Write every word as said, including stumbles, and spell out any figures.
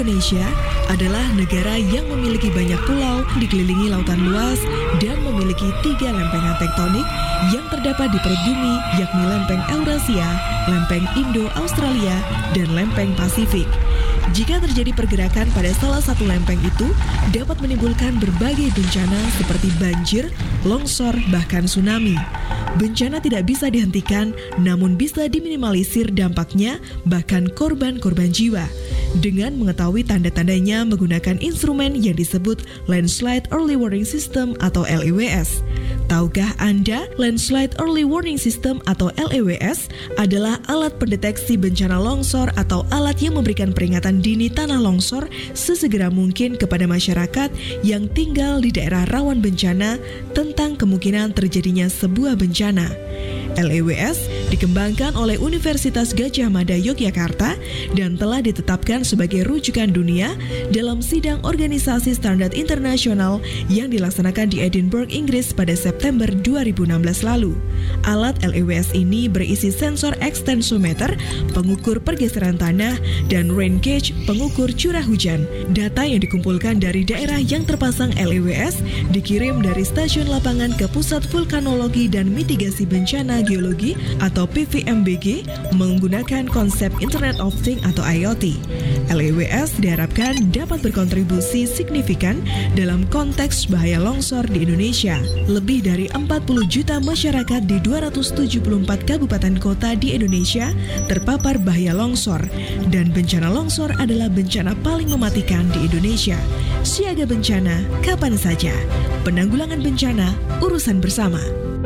Indonesia adalah negara yang memiliki banyak pulau, dikelilingi lautan luas, dan memiliki tiga lempengan tektonik yang terdapat di perut bumi, yakni lempeng Eurasia, lempeng Indo-Australia, dan lempeng Pasifik. Jika terjadi pergerakan pada salah satu lempeng itu, dapat menimbulkan berbagai bencana seperti banjir, longsor, bahkan tsunami. Bencana tidak bisa dihentikan, namun bisa diminimalisir dampaknya, bahkan korban-korban jiwa. Dengan mengetahui tanda-tandanya menggunakan instrumen yang disebut Landslide Early Warning System atau L E W S. Tahukah Anda, Landslide Early Warning System atau L E W S adalah alat pendeteksi bencana longsor atau alat yang memberikan peringatan dini tanah longsor sesegera mungkin kepada masyarakat yang tinggal di daerah rawan bencana tentang kemungkinan terjadinya sebuah bencana. L E W S dikembangkan oleh Universitas Gadjah Mada Yogyakarta dan telah ditetapkan sebagai rujukan dunia dalam sidang organisasi standar internasional yang dilaksanakan di Edinburgh, Inggris pada September dua ribu enam belas lalu. Alat L E W S ini berisi sensor extensometer, pengukur pergeseran tanah, dan rain gauge, pengukur curah hujan. Data yang dikumpulkan dari daerah yang terpasang L E W S dikirim dari stasiun lapangan ke Pusat Vulkanologi dan Mitigasi Bencana Geologi atau P V M B G menggunakan konsep Internet of Things atau I O T. L E W S diharapkan dapat berkontribusi signifikan dalam konteks bahaya longsor di Indonesia. Lebih dari empat puluh juta masyarakat di dua ratus tujuh puluh empat kabupaten kota di Indonesia terpapar bahaya longsor, dan bencana longsor adalah bencana paling mematikan di Indonesia. Siaga bencana kapan saja. Penanggulangan bencana urusan bersama.